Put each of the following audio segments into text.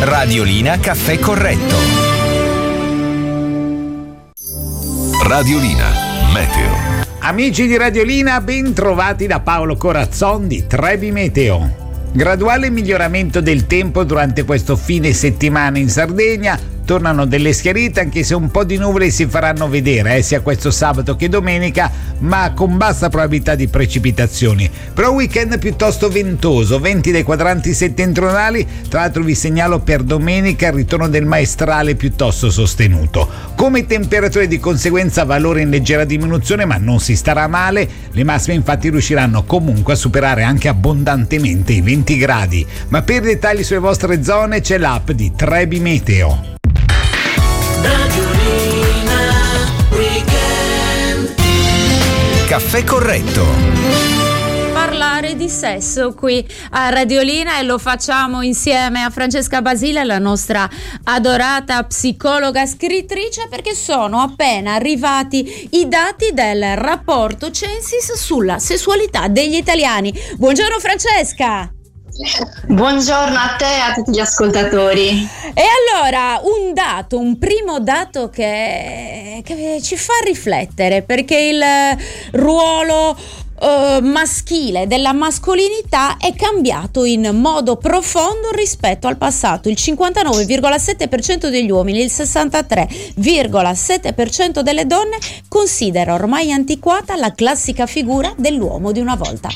Radiolina Caffè Corretto. Radiolina Meteo. Amici di Radiolina, ben trovati da Paolo Corazzon di Trebi Meteo. Graduale miglioramento del tempo durante questo fine settimana in Sardegna. Tornano delle schiarite, anche se un po' di nuvole si faranno vedere sia questo sabato che domenica, ma con bassa probabilità di precipitazioni. Però weekend piuttosto ventoso, venti dai quadranti settentrionali. Tra l'altro vi segnalo per domenica il ritorno del maestrale piuttosto sostenuto. Come temperature di conseguenza valore in leggera diminuzione, ma non si starà male. Le massime infatti riusciranno comunque a superare anche abbondantemente i 20 gradi. Ma per dettagli sulle vostre zone c'è l'app di Trebi Meteo. Radiolina Weekend. Caffè Corretto. Parlare di sesso qui a Radiolina, e lo facciamo insieme a Francesca Basile, la nostra adorata psicologa scrittrice, perché sono appena arrivati i dati del rapporto Censis sulla sessualità degli italiani. Buongiorno Francesca. Buongiorno a te e a tutti gli ascoltatori. E allora un primo dato che ci fa riflettere, perché il ruolo maschile della mascolinità è cambiato in modo profondo rispetto al passato. Il 59,7% degli uomini e il 63,7% delle donne considera ormai antiquata la classica figura dell'uomo di una volta.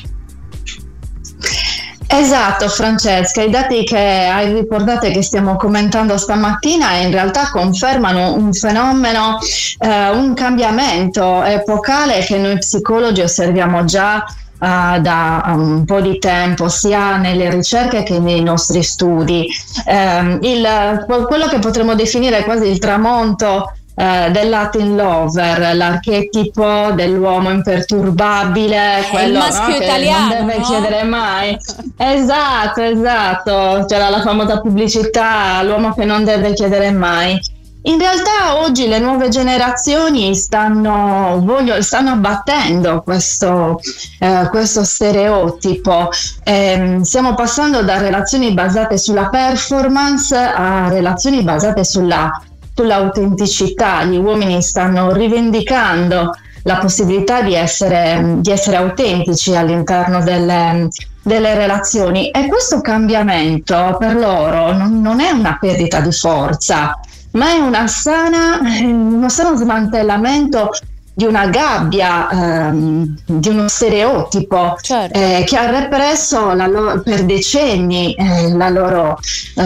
Esatto Francesca, i dati che hai riportato e che stiamo commentando stamattina in realtà confermano un fenomeno, un cambiamento epocale che noi psicologi osserviamo già da un po' di tempo, sia nelle ricerche che nei nostri studi. Quello che potremmo definire quasi il tramonto del Latin lover, l'archetipo dell'uomo imperturbabile, quello, il maschio, no, italiano, che non deve no? chiedere mai. Esatto, c'era la famosa pubblicità, l'uomo che non deve chiedere mai. In realtà oggi le nuove generazioni stanno abbattendo questo stereotipo. Stiamo passando da relazioni basate sulla performance a relazioni basate sull'autenticità. Gli uomini stanno rivendicando la possibilità di essere autentici all'interno delle relazioni, e questo cambiamento per loro non è una perdita di forza, ma è uno sano smantellamento di una gabbia, di uno stereotipo, certo, che ha represso per decenni la loro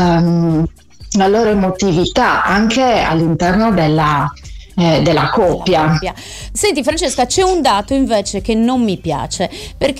emotività anche all'interno della coppia. Senti Francesca, c'è un dato invece che non mi piace, perché